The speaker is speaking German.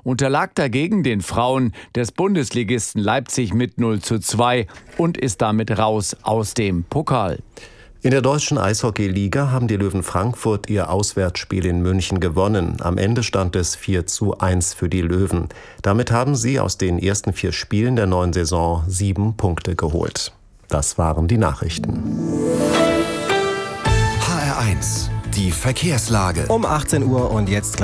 unterlag dagegen den Frauen des Bundesligisten Leipzig mit 0:2 und ist damit raus aus dem Pokal. In der deutschen Eishockey-Liga haben die Löwen Frankfurt ihr Auswärtsspiel in München gewonnen. Am Ende stand es 4:1 für die Löwen. Damit haben sie aus den ersten 4 Spielen der neuen Saison 7 Punkte geholt. Das waren die Nachrichten. HR1, die Verkehrslage. Um 18 Uhr und jetzt